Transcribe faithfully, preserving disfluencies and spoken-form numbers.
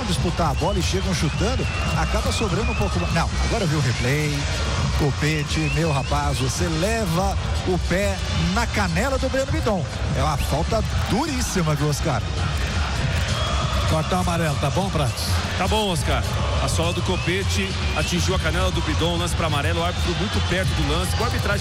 disputar a bola e chegam chutando, acaba sobrando um pouco. Não, agora eu vi o replay. Copete, meu rapaz, você leva o pé na canela do Breno Bidon. É uma falta duríssima, viu, Oscar? Cartão amarelo, tá bom, Prates? Tá bom, Oscar. A sola do Copete atingiu a canela do Bidon, lance para amarelo, o árbitro muito perto do lance. Com a arbitragem